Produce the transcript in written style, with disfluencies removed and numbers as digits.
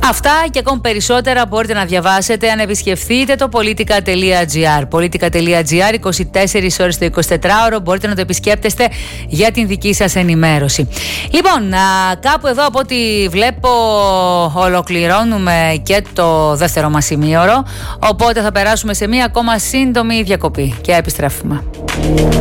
Αυτά και ακόμη περισσότερα μπορείτε να διαβάσετε αν επισκεφθείτε το politica.gr. Politica.gr, 24 ώρες το 24ωρο, μπορείτε να το επισκέπτεστε για την δική σας ενημέρωση. Λοιπόν, κάπου εδώ από ό,τι βλέπω ολοκληρώνουμε και το δεύτερο μας ημίωρο, οπότε θα περάσουμε σε μία ακόμα σύντομη διακοπή και επιστρέφουμε.